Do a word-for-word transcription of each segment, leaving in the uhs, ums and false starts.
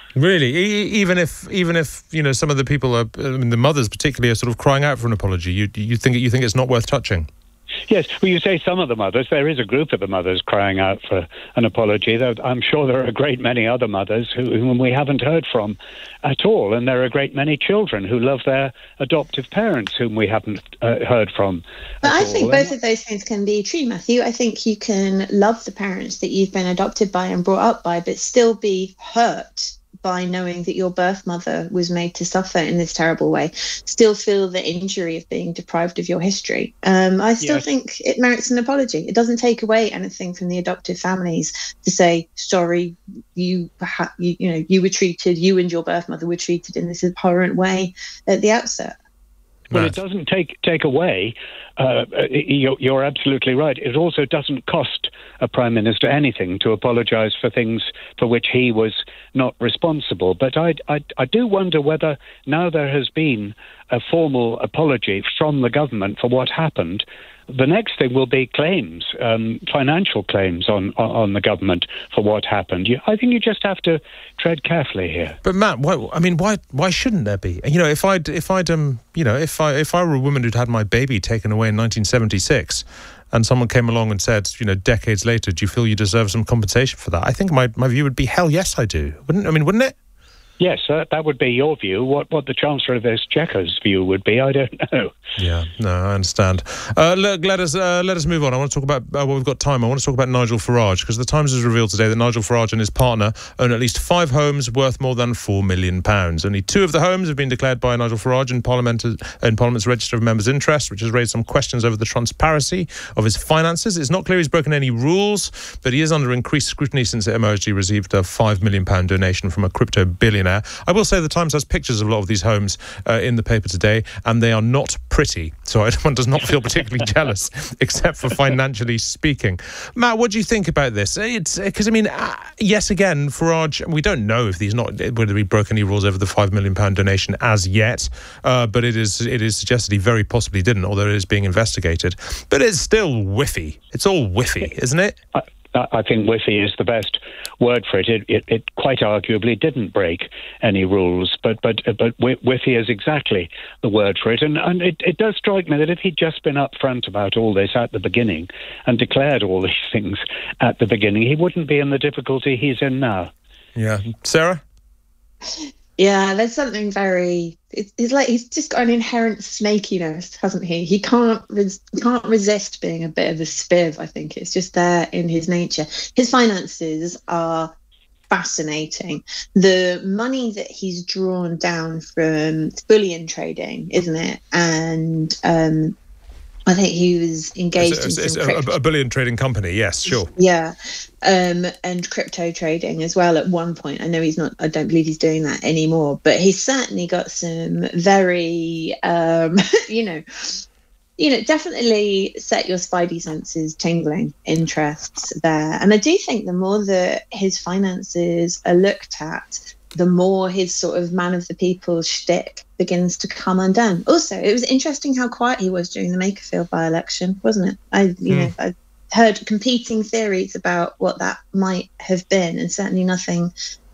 Really, e- even if even if you know some of the people are, I mean, the mothers particularly, are sort of crying out for an apology, you you think you think it's not worth touching? Yes, well, you say some of the mothers. There is a group of the mothers crying out for an apology. I'm sure there are a great many other mothers who, whom we haven't heard from at all, and there are a great many children who love their adoptive parents whom we haven't uh, heard from But at I all. think both of those things can be true, Matthew. I think you can love the parents that you've been adopted by and brought up by, but still be hurt by knowing that your birth mother was made to suffer in this terrible way, still feel the injury of being deprived of your history. Um, I still Yes. think it merits an apology. It doesn't take away anything from the adoptive families to say, sorry, you, ha- you, you know, you were treated, you and your birth mother were treated in this abhorrent way at the outset. Well, Right. it doesn't take take away. Uh, you're, you're absolutely right. It also doesn't cost a prime minister anything to apologise for things for which he was not responsible. But I, I, I do wonder whether now there has been a formal apology from the government for what happened, the next thing will be claims, um, financial claims on, on on the government for what happened. You, I think you just have to tread carefully here. But Matt, why, I mean, why why shouldn't there be? You know, if I'd if I'd um, you know, if I if I were a woman who'd had my baby taken away in nineteen seventy-six, and someone came along and said, you know, decades later, do you feel you deserve some compensation for that? I think my my view would be, hell yes, I do. Wouldn't I mean, wouldn't it? Yes, uh, that would be your view. What what the Chancellor of the Exchequer's view would be, I don't know. Yeah, no, I understand. Uh, look, let us uh, let us move on. I want to talk about, uh, well, we've got time. I want to talk about Nigel Farage, because the Times has revealed today that Nigel Farage and his partner own at least five homes worth more than four million pounds. Only two of the homes have been declared by Nigel Farage in, Parliament, in Parliament's Register of Members' Interest, which has raised some questions over the transparency of his finances. It's not clear he's broken any rules, but he is under increased scrutiny since it emerged he received a five million pounds donation from a crypto billionaire. I will say the Times has pictures of a lot of these homes uh, in the paper today, and they are not pretty. So one does not feel particularly jealous, except for financially speaking. Matt, what do you think about this? It's because, I mean, uh, yes, again, Farage, we don't know if he's not whether he broke any rules over the five million pounds donation as yet, uh, but it is it is suggested he very possibly didn't, although it is being investigated. But it's still whiffy. It's all whiffy, isn't it? I, I think whiffy is the best word for it. It, it. it quite arguably didn't break any rules, but but but whiffy is exactly the word for it. And and it, it does strike me that if he'd just been upfront about all this at the beginning and declared all these things at the beginning, he wouldn't be in the difficulty he's in now. Yeah, Sarah. Yeah, there's something very. It's, it's like he's just got an inherent snakiness, hasn't he? He can't res, can't resist being a bit of a spiv. I think it's just there in his nature. His finances are fascinating. The money that he's drawn down from bullion trading, isn't it? And um, I think he was engaged it's, in it's, some it's a, a bullion trading company. Yes, sure. Yeah, um, and crypto trading as well. At one point, I know he's not. I don't believe he's doing that anymore. But he's certainly got some very, um, you know, you know, definitely set your spidey senses tingling interests there. And I do think the more that his finances are looked at, the more his sort of man of the people shtick begins to come undone. Also, it was interesting how quiet he was during the Makerfield by-election, wasn't it? I, you mm. know, I heard competing theories about what that might have been, and certainly nothing,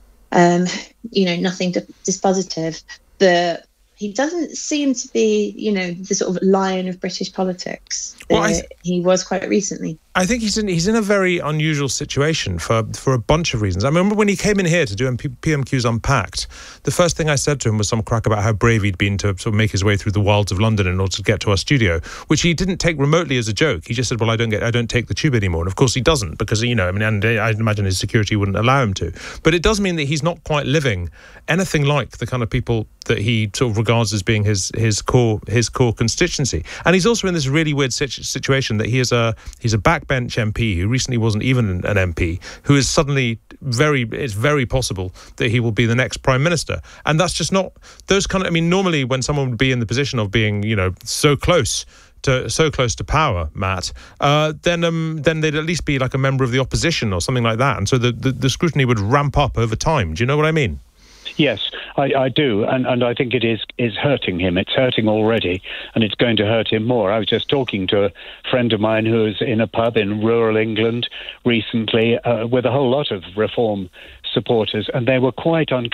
um, you know, nothing dispositive. But he doesn't seem to be, you know, the sort of lion of British politics that well, I th- he was quite recently. I think he's in he's in a very unusual situation for for a bunch of reasons. I remember when he came in here to do P M Qs Unpacked, the first thing I said to him was some crack about how brave he'd been to sort of make his way through the wilds of London in order to get to our studio, which he didn't take remotely as a joke. He just said, "Well, I don't get, I don't take the tube anymore." And of course, he doesn't, because you know, I mean, and I imagine his security wouldn't allow him to. But it does mean that he's not quite living anything like the kind of people that he sort of regards as being his his core his core constituency. And he's also in this really weird situ- situation that he is a he's a backbench M P who recently wasn't even an M P, who is suddenly very it's very possible that he will be the next prime minister. And that's just not those kind of I mean normally when someone would be in the position of being, you know, so close to so close to power, Matt, uh, then um, then they'd at least be like a member of the opposition or something like that. And so the, the, the scrutiny would ramp up over time. Do you know what I mean? Yes, I, I do, and, and I think it is is hurting him. It's hurting already, and it's going to hurt him more. I was just talking to a friend of mine who was in a pub in rural England recently uh, with a whole lot of reform supporters, and they were quite uncomfortable